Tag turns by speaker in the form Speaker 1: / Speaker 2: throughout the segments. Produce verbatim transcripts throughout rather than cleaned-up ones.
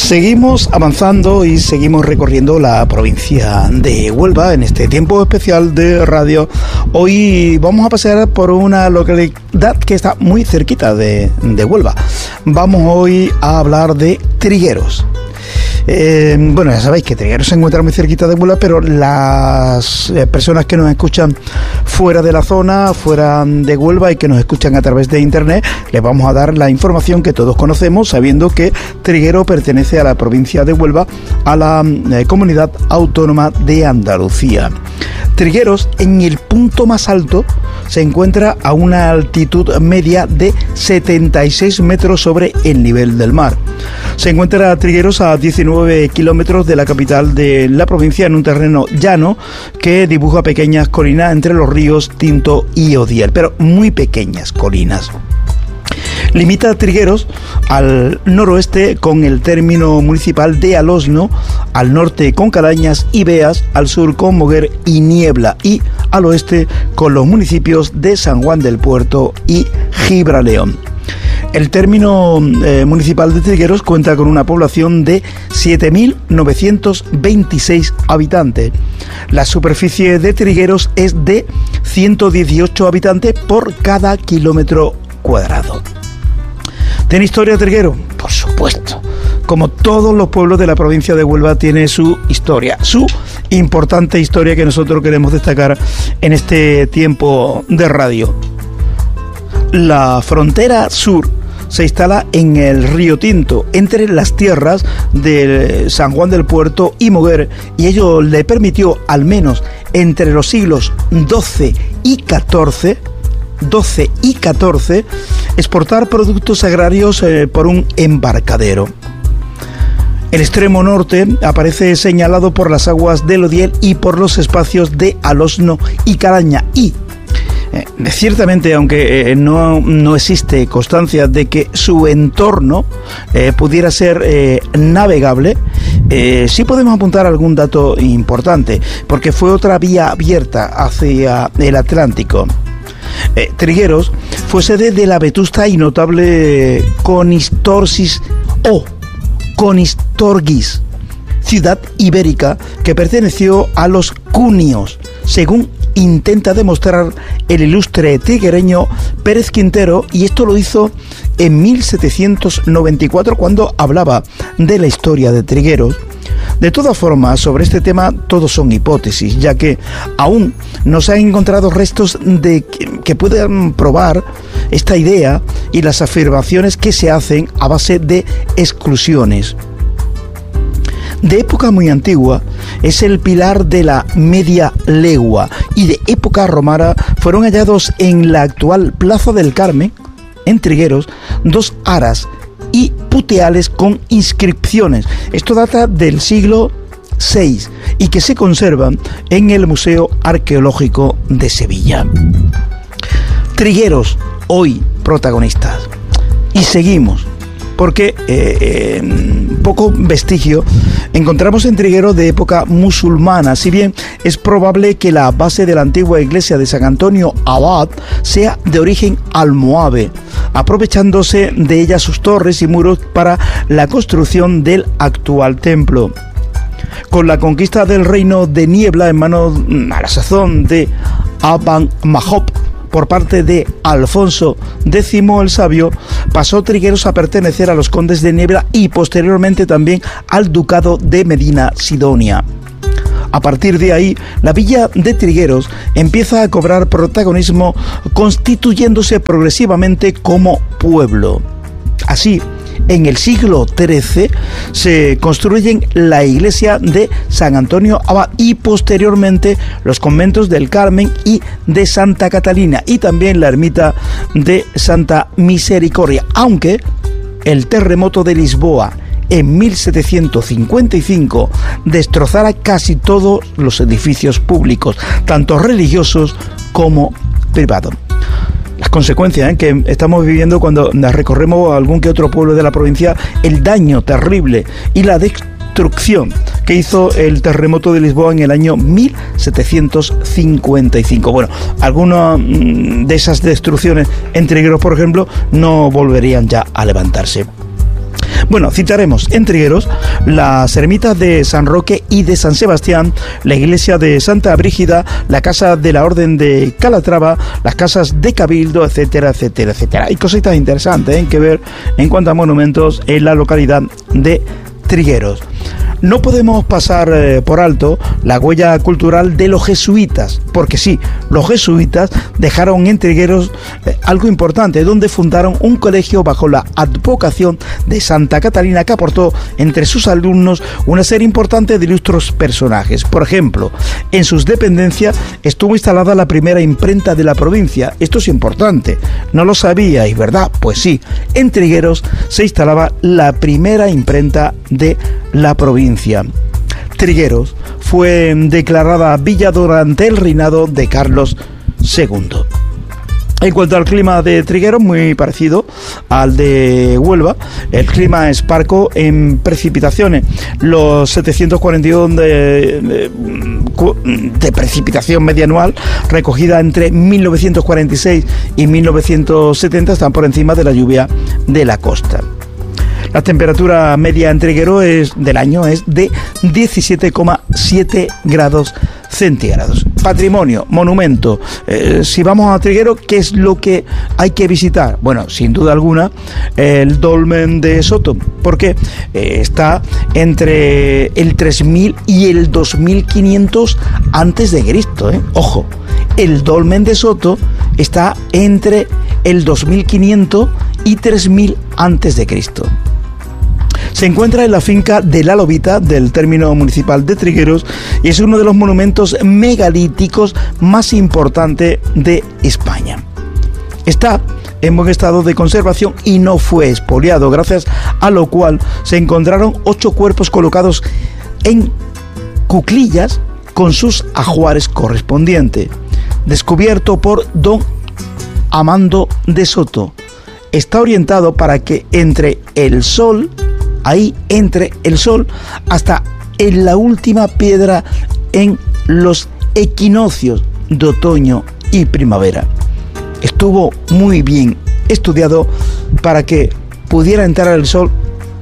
Speaker 1: Seguimos avanzando y seguimos recorriendo la provincia de Huelva en este tiempo especial de radio. Hoy vamos a pasear por una localidad que está muy cerquita de, de Huelva. Vamos hoy a hablar de Trigueros. Eh, bueno, ya sabéis que Trigueros se encuentra muy cerquita de Huelva, pero las eh, personas que nos escuchan fuera de la zona, fuera de Huelva y que nos escuchan a través de internet, les vamos a dar la información que todos conocemos, sabiendo que Trigueros pertenece a la provincia de Huelva, a la eh, comunidad autónoma de Andalucía. Trigueros, en el punto más alto, se encuentra a una altitud media de setenta y seis metros sobre el nivel del mar. Se encuentra Trigueros a diecinueve kilómetros de la capital de la provincia, en un terreno llano que dibuja pequeñas colinas entre los ríos Tinto y Odiel, pero muy pequeñas colinas. Limita Trigueros al noroeste con el término municipal de Alosno, al norte con Calañas y Beas, al sur con Moguer y Niebla, y al oeste con los municipios de San Juan del Puerto y Gibraleón. El término eh, municipal de Trigueros cuenta con una población de siete mil novecientos veintiséis habitantes. La superficie de Trigueros es de ciento dieciocho habitantes por cada kilómetro cuadrado. ¿Tiene historia Trigueros? Por supuesto. Como todos los pueblos de la provincia de Huelva, tiene su historia, su importante historia que nosotros queremos destacar en este tiempo de radio. La frontera sur se instala en el río Tinto, entre las tierras de San Juan del Puerto y Moguer, y ello le permitió, al menos entre los siglos doce y catorce, doce y catorce, exportar productos agrarios eh, por un embarcadero. El extremo norte aparece señalado por las aguas del Odiel y por los espacios de Alosno y Calaña, y Eh, ciertamente, aunque eh, no, no existe constancia de que su entorno eh, pudiera ser eh, navegable, eh, sí podemos apuntar algún dato importante, porque fue otra vía abierta hacia el Atlántico. Eh, Trigueros fue sede de la vetusta y notable Conistorsis o Conistorgis, ciudad ibérica que perteneció a los cunios, según intenta demostrar el ilustre triguereño Pérez Quintero, y esto lo hizo en mil setecientos noventa y cuatro cuando hablaba de la historia de Trigueros. De todas formas, sobre este tema todos son hipótesis, ya que aún no se han encontrado restos de que, que puedan probar esta idea y las afirmaciones que se hacen a base de exclusiones. De época muy antigua, es el pilar de la media legua, y de época romana fueron hallados en la actual Plaza del Carmen, en Trigueros, dos aras y puteales con inscripciones. Esto data del siglo seis y que se conservan en el Museo Arqueológico de Sevilla. Trigueros, hoy protagonistas. Y seguimos, porque eh, eh, poco vestigio encontramos en Trigueros de época musulmana, si bien es probable que la base de la antigua iglesia de San Antonio Abad sea de origen almohave, aprovechándose de ella sus torres y muros para la construcción del actual templo. Con la conquista del reino de Niebla en manos a la sazón de Aban Mahop por parte de Alfonso décimo el Sabio, pasó Trigueros a pertenecer a los condes de Niebla y posteriormente también al ducado de Medina Sidonia. A partir de ahí, la villa de Trigueros empieza a cobrar protagonismo, constituyéndose progresivamente como pueblo. Así, en el siglo trece se construyen la iglesia de San Antonio Abad y posteriormente los conventos del Carmen y de Santa Catalina, y también la ermita de Santa Misericordia, aunque el terremoto de Lisboa en mil setecientos cincuenta y cinco destrozara casi todos los edificios públicos, tanto religiosos como privados. Las consecuencias ¿eh? que estamos viviendo cuando recorremos algún que otro pueblo de la provincia, el daño terrible y la destrucción que hizo el terremoto de Lisboa en el año mil setecientos cincuenta y cinco. Bueno, algunas de esas destrucciones en Trigueros, por ejemplo, no volverían ya a levantarse. Bueno, citaremos en Trigueros las ermitas de San Roque y de San Sebastián, la iglesia de Santa Brígida, la casa de la Orden de Calatrava, las casas de Cabildo, etcétera, etcétera, etcétera. Hay cositas interesantes ¿eh? que ver en cuanto a monumentos en la localidad de Trigueros. No podemos pasar eh, por alto la huella cultural de los jesuitas, porque sí, los jesuitas dejaron en Trigueros eh, algo importante, donde fundaron un colegio bajo la advocación de Santa Catalina, que aportó entre sus alumnos una serie importante de ilustres personajes. Por ejemplo, en sus dependencias estuvo instalada la primera imprenta de la provincia. Esto es importante, no lo sabíais, ¿verdad? Pues sí, en Trigueros se instalaba la primera imprenta de la provincia. Trigueros fue declarada villa durante el reinado de Carlos segundo. En cuanto al clima de Trigueros, muy parecido al de Huelva. El clima es parco en precipitaciones. Los setecientos cuarenta y uno de, de, de precipitación media anual recogida entre mil novecientos cuarenta y seis y mil novecientos setenta están por encima de la lluvia de la costa. La temperatura media en Trigueros es, del año es de diecisiete coma siete grados centígrados. Patrimonio, monumento. Eh, si vamos a Trigueros, ¿qué es lo que hay que visitar? Bueno, sin duda alguna, el dolmen de Soto, porque eh, está entre el tres mil y el dos mil quinientos antes de Cristo. ¿eh? Ojo, el dolmen de Soto está entre el dos mil quinientos y tres mil antes de Cristo. Se encuentra en la finca de La Lobita del término municipal de Trigueros y es uno de los monumentos megalíticos más importantes de España. Está en buen estado de conservación y no fue expoliado, gracias a lo cual se encontraron ocho cuerpos colocados en cuclillas con sus ajuares correspondientes, descubierto por don Amando de Soto. Está orientado para que entre el sol ahí entre el sol hasta en la última piedra en los equinoccios de otoño y primavera. Estuvo muy bien estudiado para que pudiera entrar el sol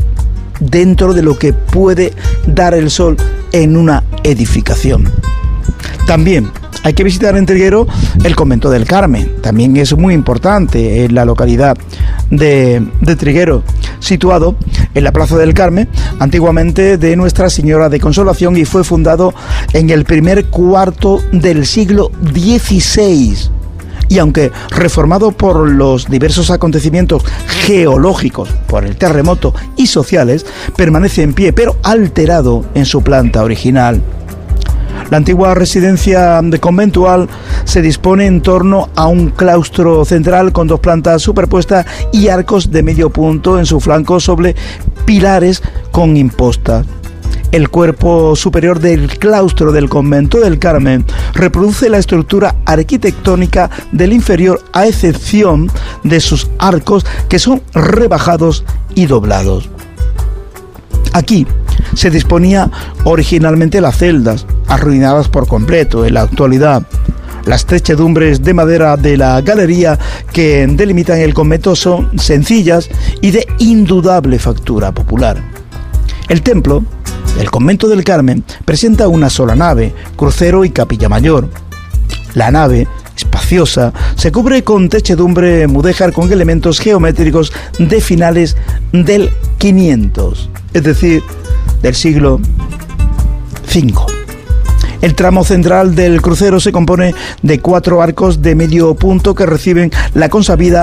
Speaker 1: dentro de lo que puede dar el sol en una edificación. También hay que visitar en Trigueros el convento del Carmen, también es muy importante en la localidad de, de Trigueros, situado en la Plaza del Carmen, antiguamente de Nuestra Señora de Consolación, y fue fundado en el primer cuarto del siglo dieciséis. Y aunque reformado por los diversos acontecimientos geológicos, por el terremoto y sociales, permanece en pie, pero alterado en su planta original. La antigua residencia conventual se dispone en torno a un claustro central con dos plantas superpuestas y arcos de medio punto en su flanco sobre pilares con impostas. El cuerpo superior del claustro del convento del Carmen reproduce la estructura arquitectónica del inferior, a excepción de sus arcos, que son rebajados y doblados. Aquí se disponía originalmente las celdas, arruinadas por completo en la actualidad. Las techedumbres de madera de la galería que delimitan el convento son sencillas y de indudable factura popular. El templo, el convento del Carmen, presenta una sola nave, crucero y capilla mayor. La nave, espaciosa, se cubre con techedumbre mudéjar con elementos geométricos de finales del quinientos, es decir, del siglo cinco. El tramo central del crucero se compone de cuatro arcos de medio punto que reciben la consabida